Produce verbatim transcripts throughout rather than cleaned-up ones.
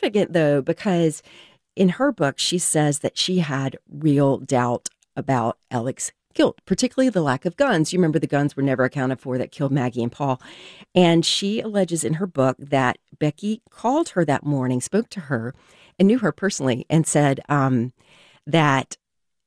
significant, though, because in her book, she says that she had real doubt about Alec's guilt, particularly the lack of guns. You remember the guns were never accounted for that killed Maggie and Paul. And she alleges in her book that Becky called her that morning, spoke to her, and knew her personally, and said um, that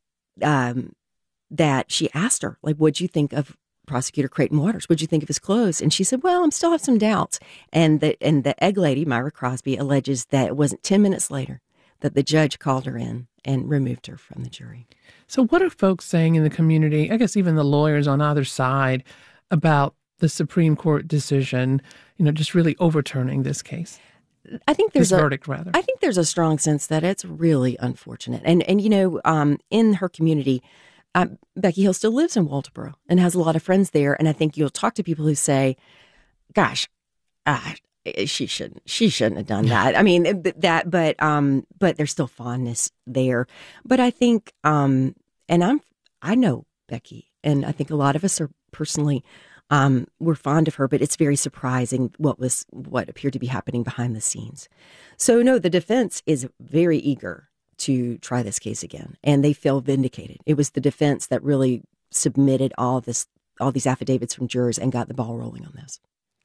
um, that she asked her, like, what'd you think of Prosecutor Creighton Waters? What'd you think of his clothes? And she said, well, I'm still have some doubts. And the, and the egg lady, Myra Crosby, alleges that it wasn't ten minutes later that the judge called her in and removed her from the jury. So what are folks saying in the community, I guess even the lawyers on either side, about the Supreme Court decision, you know, just really overturning this case? I think there's this a verdict, rather. I think there's a strong sense that it's really unfortunate. And, and you know, um, in her community, um, Becky Hill still lives in Walterboro and has a lot of friends there. And I think you'll talk to people who say, gosh, uh, she shouldn't, she shouldn't have done that. I mean, that, but, um, but there's still fondness there. But I think, um, and I'm, I know Becky, and I think a lot of us are personally, um, we're fond of her, but it's very surprising what was, what appeared to be happening behind the scenes. So no, the defense is very eager to try this case again, and they feel vindicated. It was the defense that really submitted all this, all these affidavits from jurors and got the ball rolling on this.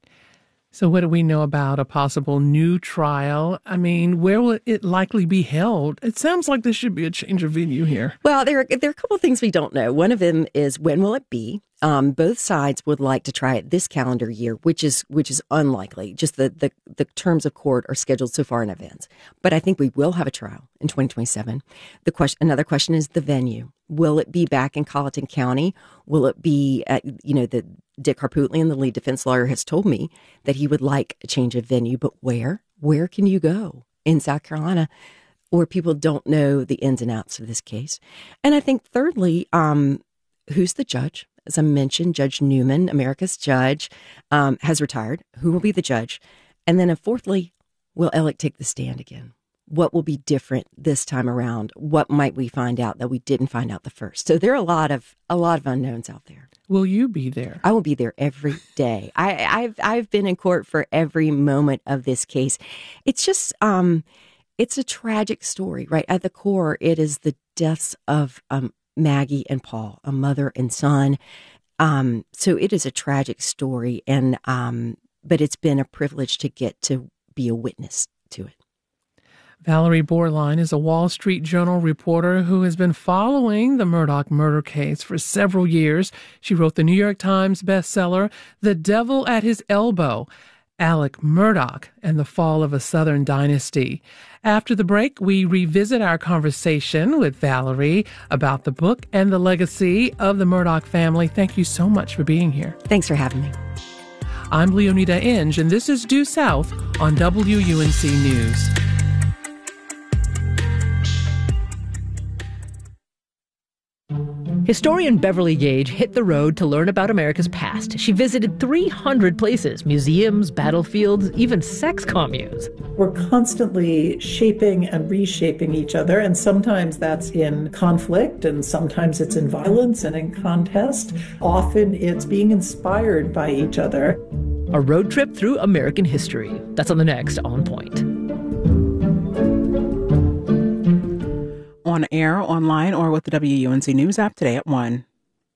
So what do we know about a possible new trial? I mean, where will it likely be held? It sounds like there should be a change of venue here. Well, there are, there are a couple of things we don't know. One of them is, when will it be? Um, both sides would like to try it this calendar year, which is which is unlikely. Just the, the, the terms of court are scheduled so far in advance. But I think we will have a trial in twenty twenty-seven. The question, another question is the venue. Will it be back in Colleton County? Will it be at, you know, the Dick Harpootlian, the lead defense lawyer, has told me that he would like a change of venue, but where? Where can you go in South Carolina where people don't know the ins and outs of this case? And I think thirdly, um, who's the judge? As I mentioned, Judge Newman, America's judge, um, has retired. Who will be the judge? And then uh, fourthly, will Alec take the stand again? What will be different this time around? What might we find out that we didn't find out the first? So there are a lot of a lot of unknowns out there. Will you be there? I will be there every day. I, I've I've been in court for every moment of this case. It's just um, it's a tragic story, right? At the core, it is the deaths of um, Maggie and Paul, a mother and son. Um, so it is a tragic story, and um, but it's been a privilege to get to be a witness to it. Valerie Borline is a Wall Street Journal reporter who has been following the Murdaugh murder case for several years. She wrote the New York Times bestseller, The Devil at His Elbow, Alec Murdaugh and the Fall of a Southern Dynasty. After the break, we revisit our conversation with Valerie about the book and the legacy of the Murdaugh family. Thank you so much for being here. Thanks for having me. I'm Leonida Inge, and this is Due South on W U N C News. Historian Beverly Gage hit the road to learn about America's past. She visited three hundred places, museums, battlefields, even sex communes. We're constantly shaping and reshaping each other, and sometimes that's in conflict, and sometimes it's in violence and in contest. Often it's being inspired by each other. A road trip through American history. That's on the next On Point. On air, online, or with the W U N C News app today at one.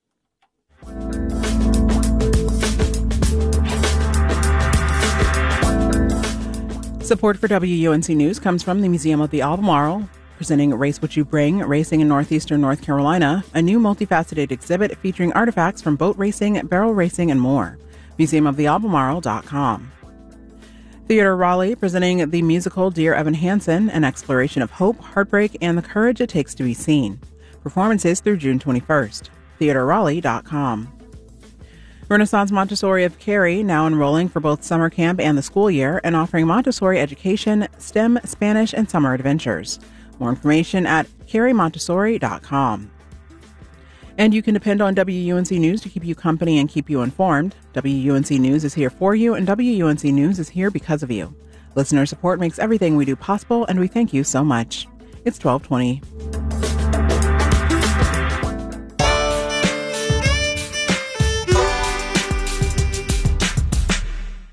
Support for W U N C News comes from the Museum of the Albemarle, presenting Race What You Bring, Racing in Northeastern North Carolina, a new multifaceted exhibit featuring artifacts from boat racing, barrel racing, and more. museum of the albemarle dot com. Theater Raleigh presenting the musical Dear Evan Hansen, an exploration of hope, heartbreak, and the courage it takes to be seen. Performances through June twenty-first. theater raleigh dot com. Renaissance Montessori of Cary now enrolling for both summer camp and the school year and offering Montessori education, STEM, Spanish, and summer adventures. More information at cary montessori dot com. And you can depend on W U N C News to keep you company and keep you informed. W U N C News is here for you, and W U N C News is here because of you. Listener support makes everything we do possible, and we thank you so much. It's twelve twenty.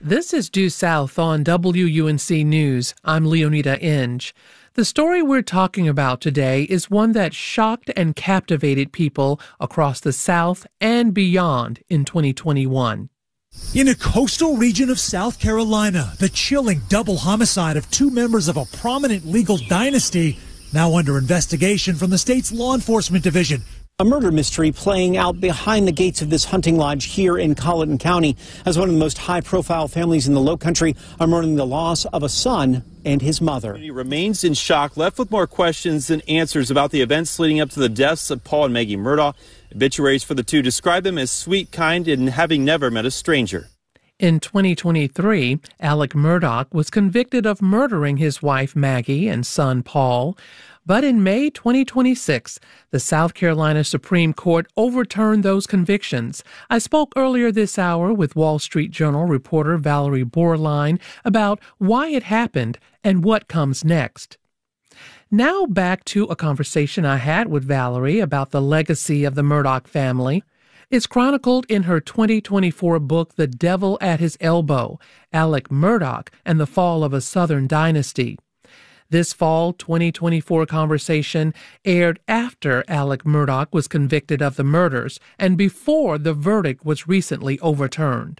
This is Due South on W U N C News. I'm Leonida Inge. The story we're talking about today is one that shocked and captivated people across the South and beyond in twenty twenty-one. In a coastal region of South Carolina, the chilling double homicide of two members of a prominent legal dynasty now under investigation from the state's law enforcement division. A murder mystery playing out behind the gates of this hunting lodge here in Colleton County as one of the most high-profile families in the Lowcountry are mourning the loss of a son and his mother. He remains in shock, left with more questions than answers about the events leading up to the deaths of Paul and Maggie Murdaugh. Obituaries for the two describe them as sweet, kind, and having never met a stranger. In twenty twenty-three, Alec Murdaugh was convicted of murdering his wife Maggie and son Paul. But in May twenty twenty-six, the South Carolina Supreme Court overturned those convictions. I spoke earlier this hour with Wall Street Journal reporter Valerie Borline about why it happened and what comes next. Now back to a conversation I had with Valerie about the legacy of the Murdaugh family. It's chronicled in her twenty twenty-four book, The Devil at His Elbow, Alec Murdaugh and the Fall of a Southern Dynasty. This fall twenty twenty-four conversation aired after Alec Murdaugh was convicted of the murders and before the verdict was recently overturned.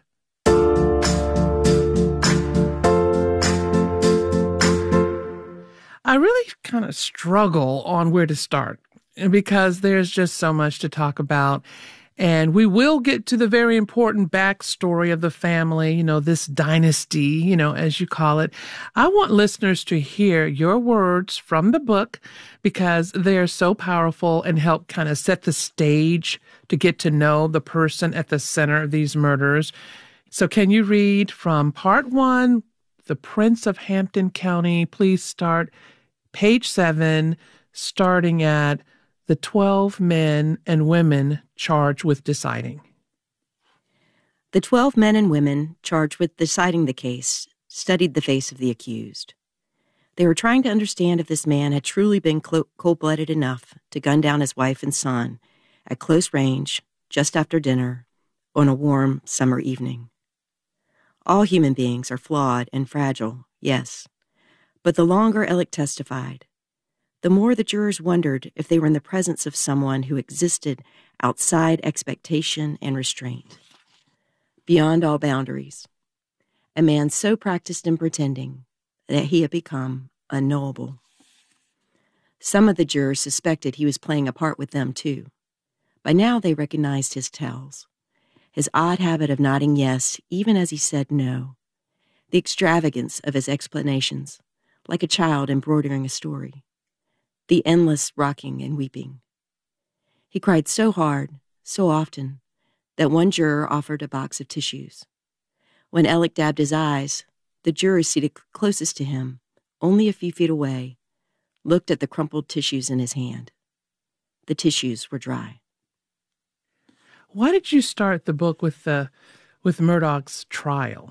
I really kind of struggle on where to start because there's just so much to talk about. And we will get to the very important backstory of the family, you know, this dynasty, you know, as you call it. I want listeners to hear your words from the book because they are so powerful and help kind of set the stage to get to know the person at the center of these murders. So can you read from part one, The Prince of Hampton County? Please start page seven, starting at the twelve men and women charged with deciding. The twelve men and women charged with deciding the case studied the face of the accused. They were trying to understand if this man had truly been cold-blooded enough to gun down his wife and son at close range, just after dinner, on a warm summer evening. All human beings are flawed and fragile, yes, but the longer Alec testified, the more the jurors wondered if they were in the presence of someone who existed outside expectation and restraint, beyond all boundaries, a man so practiced in pretending that he had become unknowable. Some of the jurors suspected he was playing a part with them, too. By now they recognized his tells, his odd habit of nodding yes even as he said no, the extravagance of his explanations, like a child embroidering a story, the endless rocking and weeping. He cried so hard, so often, that one juror offered a box of tissues. When Alec dabbed his eyes, the jurors seated closest to him, only a few feet away, looked at the crumpled tissues in his hand. The tissues were dry. Why did you start the book with the with Murdaugh's trial?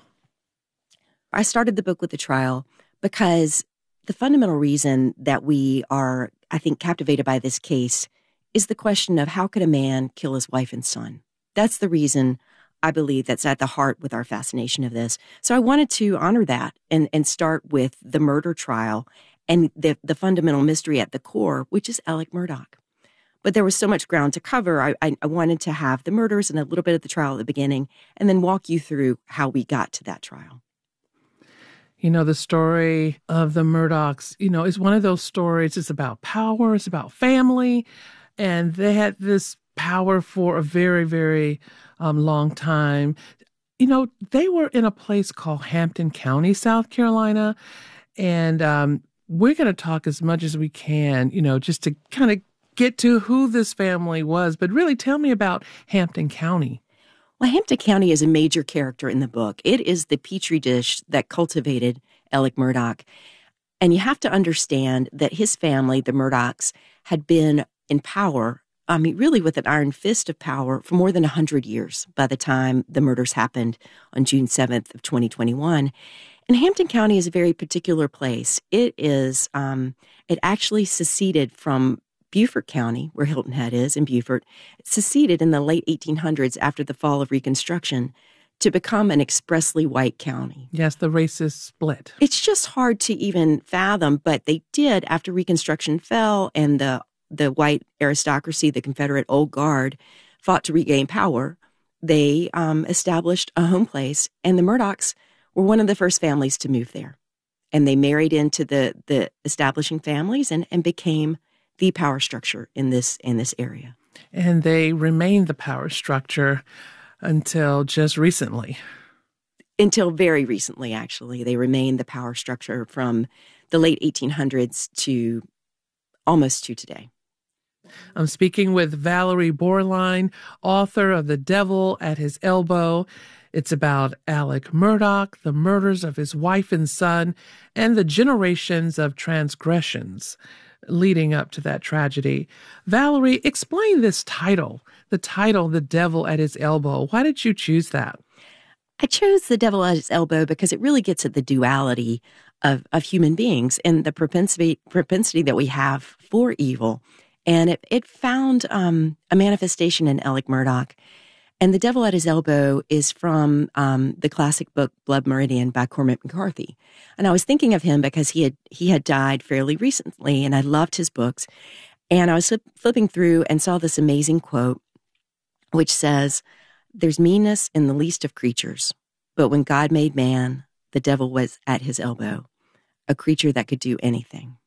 I started the book with the trial because the fundamental reason that we are, I think, captivated by this case is the question of how could a man kill his wife and son? That's the reason I believe that's at the heart with our fascination of this. So I wanted to honor that and, and start with the murder trial and the, the fundamental mystery at the core, which is Alec Murdaugh. But there was so much ground to cover. I, I, I wanted to have the murders and a little bit of the trial at the beginning and then walk you through how we got to that trial. You know, the story of the Murdaughs, you know, is one of those stories. It's about power. It's about family. And they had this power for a very, very um, long time. You know, they were in a place called Hampton County, South Carolina. And um, we're going to talk as much as we can, you know, just to kind of get to who this family was. But really, tell me about Hampton County. Well, Hampton County is a major character in the book. It is the petri dish that cultivated Alec Murdaugh. And you have to understand that his family, the Murdaughs, had been in power, I mean, really with an iron fist of power for more than one hundred years by the time the murders happened on June seventh of twenty twenty-one. And Hampton County is a very particular place. It is, um, it actually seceded from Beaufort County, where Hilton Head is in Beaufort, seceded in the late eighteen hundreds after the fall of Reconstruction to become an expressly white county. Yes, the racist split. It's just hard to even fathom, but they did after Reconstruction fell and the the white aristocracy, the Confederate Old Guard, fought to regain power. They um, established a home place, and the Murdaughs were one of the first families to move there. And they married into the the establishing families and, and became the power structure in this in this area. And they remained the power structure until just recently. Until very recently, actually. They remained the power structure from the late eighteen hundreds to almost to today. I'm speaking with Valerie Borline, author of The Devil at His Elbow. It's about Alec Murdaugh, the murders of his wife and son, and the generations of transgressions leading up to that tragedy. Valerie, explain this title, the title, The Devil at His Elbow. Why did you choose that? I chose The Devil at His Elbow because it really gets at the duality of, of human beings and the propensity propensity that we have for evil. And it, it found um, a manifestation in Alec Murdaugh. And The Devil at His Elbow is from um, the classic book Blood Meridian by Cormac McCarthy. And I was thinking of him because he had he had died fairly recently, and I loved his books. And I was flipping through and saw this amazing quote, which says, "There's meanness in the least of creatures, but when God made man, the devil was at his elbow, a creature that could do anything."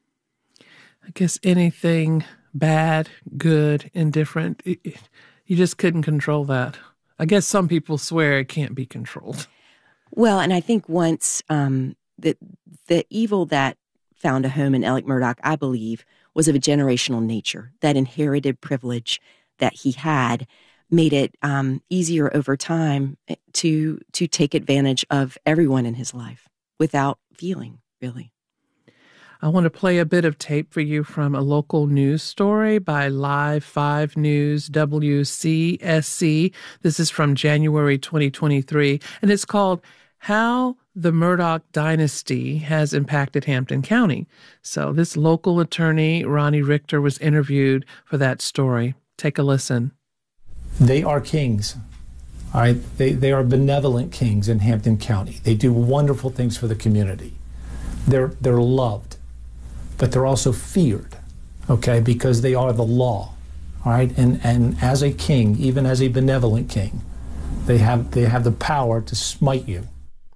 I guess anything bad, good, indifferent, it, it, you just couldn't control that. I guess some people swear it can't be controlled. Well, and I think once um, the, the evil that found a home in Alec Murdaugh, I believe, was of a generational nature. That inherited privilege that he had made it um, easier over time to to take advantage of everyone in his life without feeling, really. I want to play a bit of tape for you from a local news story by Live five News W C S C. This is from January twenty twenty-three, and it's called How the Murdaugh Dynasty Has Impacted Hampton County. So this local attorney, Ronnie Richter, was interviewed for that story. Take a listen. They are kings. All right? They, they are benevolent kings in Hampton County. They do wonderful things for the community. They're, they're loved, but they're also feared, okay, because they are the law, all right? And, and as a king, even as a benevolent king, they have, they have the power to smite you.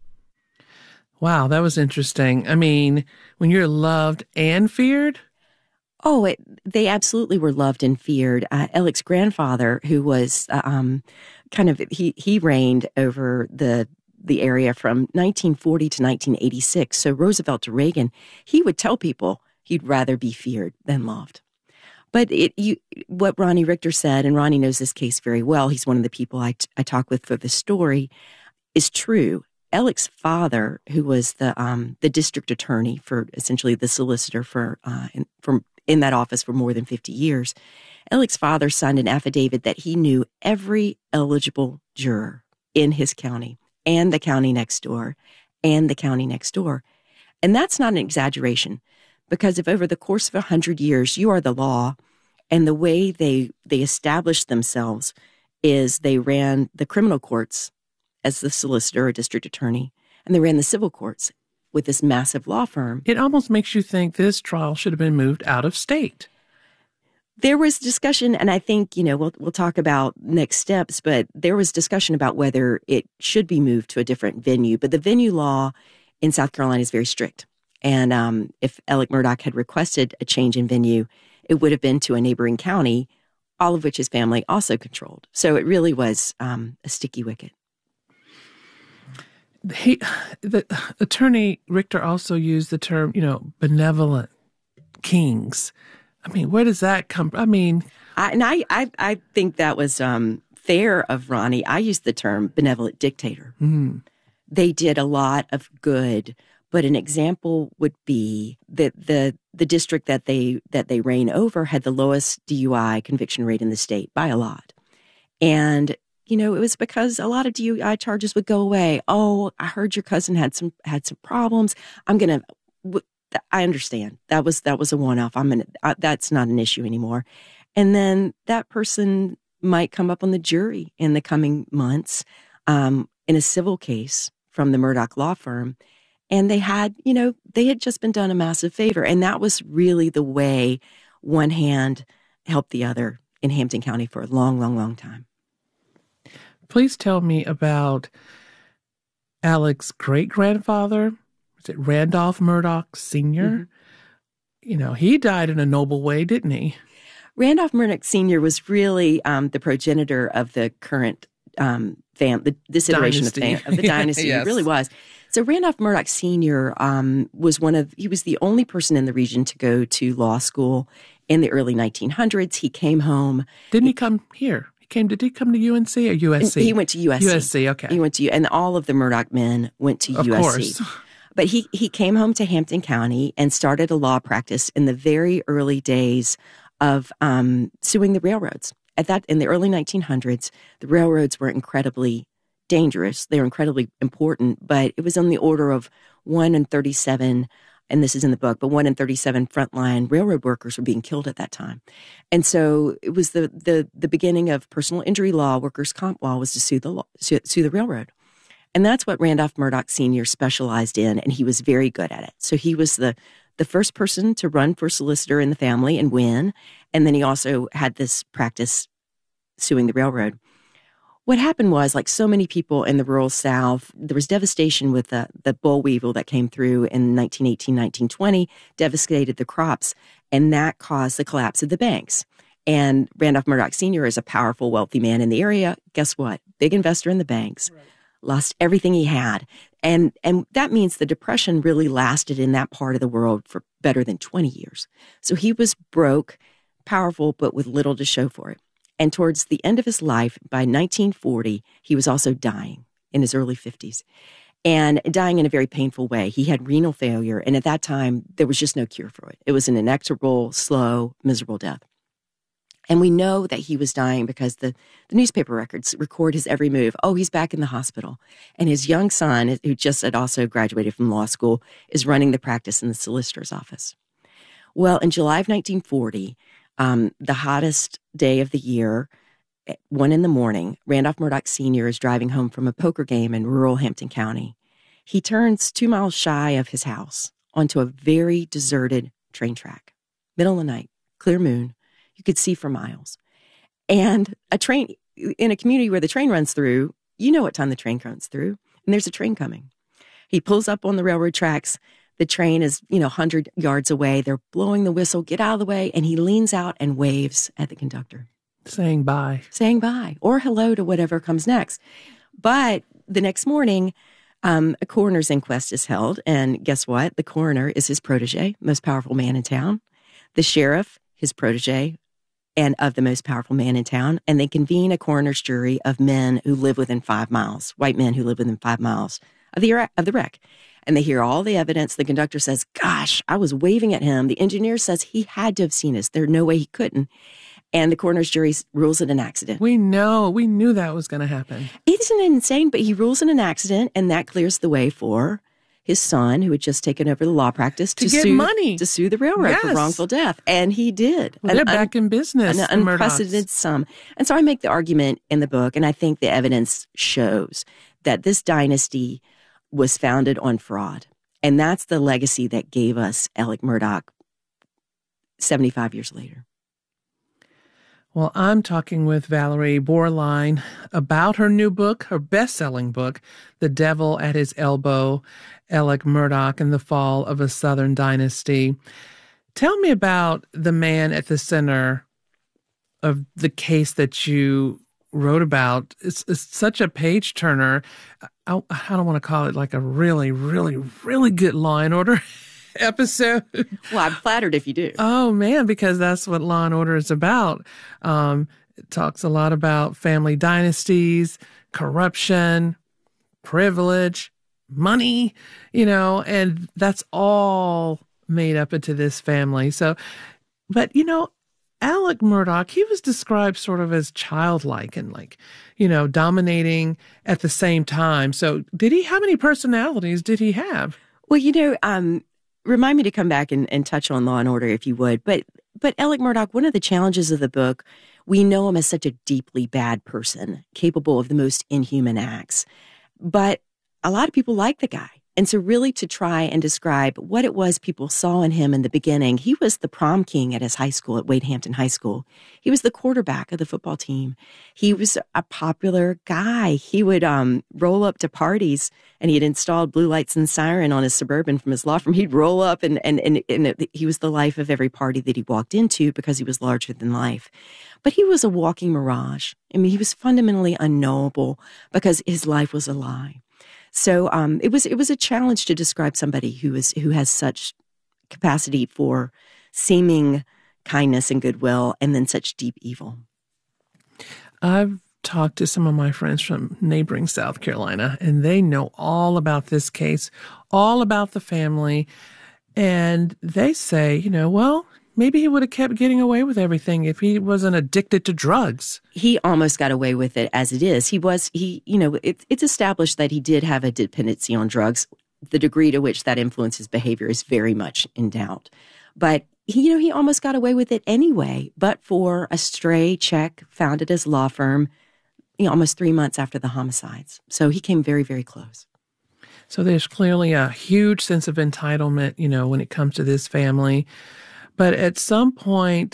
Wow, that was interesting. I mean, when you're loved and feared? Oh, it, they absolutely were loved and feared. Uh, Alec's grandfather, who was uh, um, kind of, he, he reigned over the the area from nineteen forty to nineteen eighty-six. So Roosevelt to Reagan, he would tell people he'd rather be feared than loved. But it, you, what Ronnie Richter said, and Ronnie knows this case very well, he's one of the people I, I talk with for the story, is true. Alec's father, who was the um, the district attorney for essentially the solicitor for uh, in, from in that office for more than fifty years, Alec's father signed an affidavit that he knew every eligible juror in his county and the county next door and the county next door. And that's not an exaggeration, because if over the course of a hundred years you are the law, and the way they they established themselves is they ran the criminal courts as the solicitor or district attorney, and they ran the civil courts with this massive law firm. It almost makes you think this trial should have been moved out of state. There was discussion, and I think, you know, we'll we'll talk about next steps, but there was discussion about whether it should be moved to a different venue. But the venue law in South Carolina is very strict. And um, if Alec Murdaugh had requested a change in venue, it would have been to a neighboring county, all of which his family also controlled. So it really was um, a sticky wicket. He, the attorney Richter also used the term, you know, benevolent kings. I mean, where does that come from? I mean, I, and I, I, I think that was um, fair of Ronnie. I used the term benevolent dictator. Mm-hmm. They did a lot of good, but an example would be that the the district that they that they reign over had the lowest D U I conviction rate in the state by a lot, and you know, it was because a lot of D U I charges would go away. Oh, I heard your cousin had some had some problems. I'm gonna. I understand that was that was a one off. I'm gonna. Uh, that's not an issue anymore. And then that person might come up on the jury in the coming months, um, in a civil case from the Murdaugh law firm. And they had, you know, they had just been done a massive favor. And that was really the way one hand helped the other in Hampton County for a long, long, long time. Please tell me about Alec's great-grandfather. Was it Randolph Murdaugh Senior? Mm-hmm. You know, he died in a noble way, didn't he? Randolph Murdaugh Senior was really um, the progenitor of the current um, fam- the, this iteration of, fam- of the dynasty. Yes. It really was. So Randolph Murdaugh Senior um, was one of, he was the only person in the region to go to law school in the early nineteen hundreds. He came home. Didn't he, he come here? He came, did he come to U N C or U S C? He went to U S C. U S C, okay. He went to, and all of the Murdaugh men went to of U S C. Course. But he, he came home to Hampton County and started a law practice in the very early days of um, suing the railroads. At that, in the early nineteen hundreds, the railroads were incredibly dangerous. They were incredibly important, but it was on the order of one in thirty-seven, and this is in the book, but one in thirty-seven frontline railroad workers were being killed at that time. And so it was the the the beginning of personal injury law, workers' comp law, was to sue the law, sue, sue the railroad. And that's what Randolph Murdaugh Senior specialized in, and he was very good at it. So he was the the first person to run for solicitor in the family and win, and then he also had this practice suing the railroad. What happened was, like so many people in the rural South, there was devastation with the, the boll weevil that came through in nineteen eighteen, nineteen twenty, devastated the crops, and that caused the collapse of the banks. And Randolph Murdaugh Senior is a powerful, wealthy man in the area. Guess what? Big investor in the banks, right. Lost everything he had. And, and that means the Depression really lasted in that part of the world for better than twenty years. So he was broke, powerful, but with little to show for it. And towards the end of his life, by nineteen forty, he was also dying in his early fifties, and dying in a very painful way. He had renal failure, and at that time, there was just no cure for it. It was an inexorable, slow, miserable death. And we know that he was dying because the, the newspaper records record his every move. Oh, he's back in the hospital. And his young son, who just had also graduated from law school, is running the practice in the solicitor's office. Well, in July of nineteen forty, Um, the hottest day of the year, at one in the morning, Randolph Murdaugh Senior is driving home from a poker game in rural Hampton County. He turns two miles shy of his house onto a very deserted train track. Middle of the night, clear moon, you could see for miles. And a train, in a community where the train runs through, you know what time the train runs through, and there's a train coming. He pulls up on the railroad tracks. The train is, you know, one hundred yards away. They're blowing the whistle, get out of the way, and he leans out and waves at the conductor. Saying bye. Saying bye, or hello to whatever comes next. But the next morning, um, a coroner's inquest is held, and guess what? The coroner is his protege, most powerful man in town. The sheriff, his protege, and of the most powerful man in town, and they convene a coroner's jury of men who live within five miles, white men who live within five miles of the of the wreck. And they hear all the evidence. The conductor says, gosh, I was waving at him. The engineer says he had to have seen us. There's no way he couldn't. And the coroner's jury rules it an accident. We know. We knew that was going to happen. Isn't it insane? But he rules it an accident, and that clears the way for his son, who had just taken over the law practice, to, to get sue, money. To sue the railroad yes. for wrongful death. And he did. Well, they're an back un- in business. An unprecedented sum. And so I make the argument in the book, and I think the evidence shows that this dynasty was founded on fraud. And that's the legacy that gave us Alec Murdaugh seventy-five years later. Well, I'm talking with Valerie Bohrlein about her new book, her best-selling book, The Devil at His Elbow, Alec Murdaugh and the Fall of a Southern Dynasty. Tell me about the man at the center of the case that you wrote about. It's, it's such a page-turner. I, I don't want to call it like a really, really, really good Law and Order episode. Well, I'm flattered if you do. Oh, man, because that's what Law and Order is about. Um, it talks a lot about family dynasties, corruption, privilege, money, you know, and that's all made up into this family. So, but, you know, Alec Murdaugh, he was described sort of as childlike and like, you know, dominating at the same time. So did he, how many personalities did he have? Well, you know, um, remind me to come back and, and touch on Law and Order if you would. But but Alec Murdaugh, one of the challenges of the book We know him as such a deeply bad person, capable of the most inhuman acts. But a lot of people like the guy. And so really to try and describe what it was people saw in him in the beginning, he was the prom king at his high school, at Wade Hampton High School. He was the quarterback of the football team. He was a popular guy. He would um, roll up to parties, and he had installed blue lights and siren on his Suburban from his law firm. He'd roll up, and, and, and, and it, he was the life of every party that he walked into because he was larger than life. But he was a walking mirage. I mean, he was fundamentally unknowable because his life was a lie. So um, it was it was a challenge to describe somebody who is who has such capacity for seeming kindness and goodwill, and then such deep evil. I've talked to some of my friends from neighboring South Carolina, and they know all about this case, all about the family, and they say, you know, well, maybe he would have kept getting away with everything if he wasn't addicted to drugs. He almost got away with it as it is. He was, he, you know, it, it's established that he did have a dependency on drugs. The degree to which that influenced his behavior is very much in doubt. But, he, you know, he almost got away with it anyway, but for a stray check found at his law firm, you know, almost three months after the homicides. So he came very, very close. So there's clearly a huge sense of entitlement, you know, when it comes to this family. But at some point,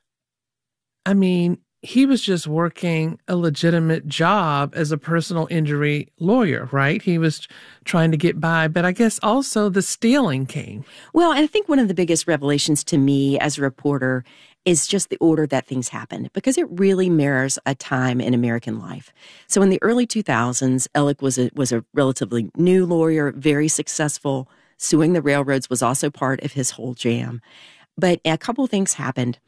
I mean, he was just working a legitimate job as a personal injury lawyer, right? He was trying to get by, but I guess also the stealing came. Well, I think one of the biggest revelations to me as a reporter is just the order that things happened, because it really mirrors a time in American life. So in the early two thousands, Ellick was a, was a relatively new lawyer, very successful. Suing the railroads was also part of his whole jam. But a couple of things happened.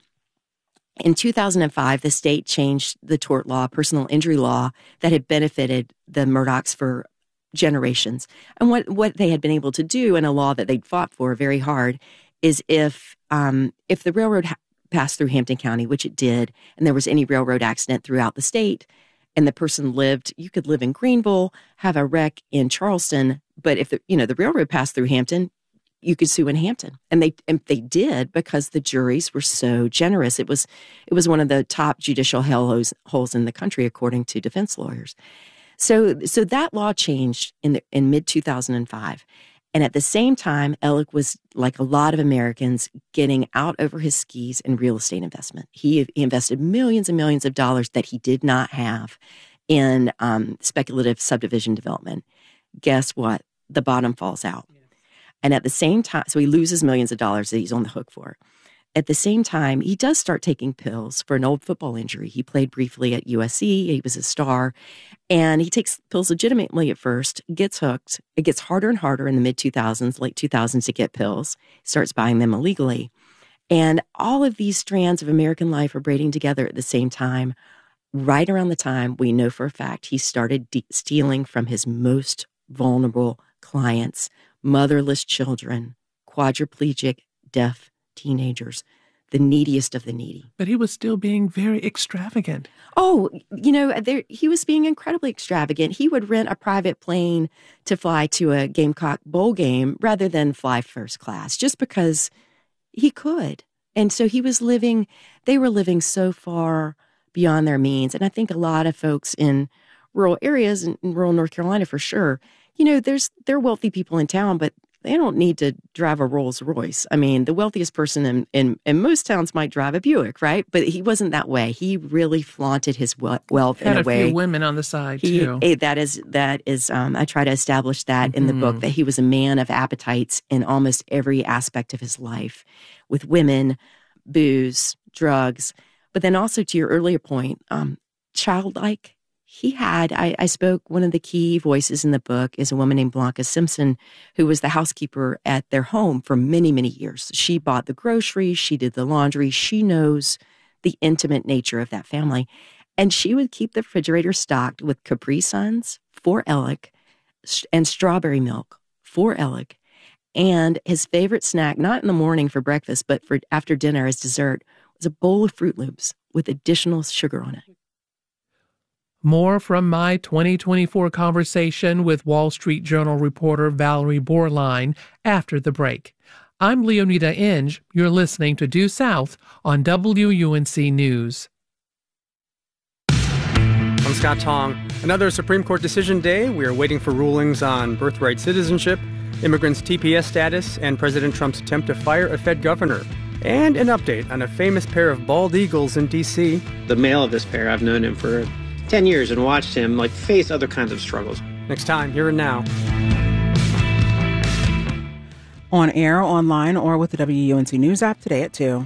In two thousand five, the state changed the tort law, personal injury law, that had benefited the Murdaughs for generations. And what, what they had been able to do, in a law that they'd fought for very hard, is if um, if the railroad ha- passed through Hampton County, which it did, and there was any railroad accident throughout the state, and the person lived, you could live in Greenville, have a wreck in Charleston, but if the, you know, the railroad passed through Hampton, you could sue in Hampton. And they and they did, because the juries were so generous. It was it was one of the top judicial hellholes holes in the country, according to defense lawyers. So so that law changed in the, in mid two thousand five. And at the same time, Ellick was, like a lot of Americans, getting out over his skis in real estate investment. He, he invested millions and millions of dollars that he did not have in um, speculative subdivision development. Guess what? The bottom falls out. And at the same time, so he loses millions of dollars that he's on the hook for. At the same time, he does start taking pills for an old football injury. He played briefly at U S C. He was a star. And he takes pills legitimately at first, gets hooked. It gets harder and harder in the mid two thousands, late two thousands to get pills. He starts buying them illegally. And all of these strands of American life are braiding together at the same time. Right around the time, we know for a fact, he started de- stealing from his most vulnerable clients, motherless children, quadriplegic, deaf teenagers, the neediest of the needy. But he was still being very extravagant. Oh, you know, there, he was being incredibly extravagant. He would rent a private plane to fly to a Gamecock bowl game rather than fly first class, just because he could. And so he was living, they were living so far beyond their means. And I think a lot of folks in rural areas, in, in rural North Carolina for sure, you know, there's there are wealthy people in town, but they don't need to drive a Rolls Royce. I mean, the wealthiest person in, in, in most towns might drive a Buick, right? But he wasn't that way. He really flaunted his wealth Had in a, a way. Had a few women on the side, he, too. Eh, that is, that is um, I try to establish that mm-hmm. in the book, that he was a man of appetites in almost every aspect of his life, with women, booze, drugs. But then also, to your earlier point, um, childlike. He had, I, I spoke, one of the key voices in the book is a woman named Blanca Simpson, who was the housekeeper at their home for many, many years. She bought the groceries, she did the laundry, she knows the intimate nature of that family. And she would keep the refrigerator stocked with Capri Suns for Ellick and strawberry milk for Ellick. And his favorite snack, not in the morning for breakfast, but for after dinner as dessert, was a bowl of Fruit Loops with additional sugar on it. More from my twenty twenty-four conversation with Wall Street Journal reporter Valerie Borline after the break. I'm Leonida Inge. You're listening to Due South on W U N C News. I'm Scott Tong. Another Supreme Court decision day. We are waiting for rulings on birthright citizenship, immigrants' T P S status, and President Trump's attempt to fire a Fed governor. And an update on a famous pair of bald eagles in D C The male of this pair, I've known him for ten years and watched him like face other kinds of struggles. Next time, here and now. On air, online, or with the W U N C News app today at two.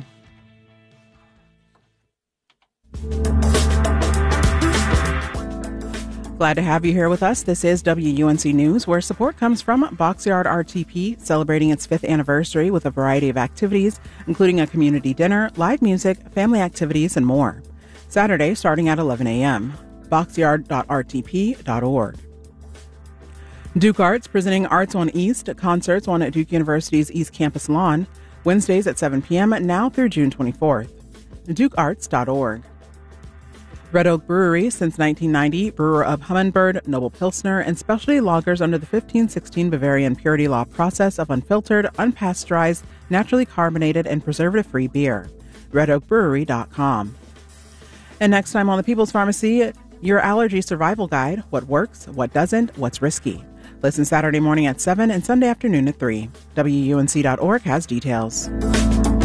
Glad to have you here with us. This is W U N C News, where support comes from Boxyard R T P, celebrating its fifth anniversary with a variety of activities, including a community dinner, live music, family activities, and more. Saturday, starting at eleven a.m. boxyard dot r t p dot org. Duke Arts, presenting Arts on East, concerts on Duke University's East Campus lawn, Wednesdays at seven p.m., now through June twenty-fourth. duke arts dot org. Red Oak Brewery, since nineteen ninety, brewer of Humminbird, Noble Pilsner, and specialty lagers under the fifteen sixteen Bavarian Purity Law process of unfiltered, unpasteurized, naturally carbonated, and preservative-free beer. red oak brewery dot com. And next time on The People's Pharmacy, your allergy survival guide: what works, what doesn't, what's risky. Listen Saturday morning at seven and Sunday afternoon at three. W U N C dot org has details.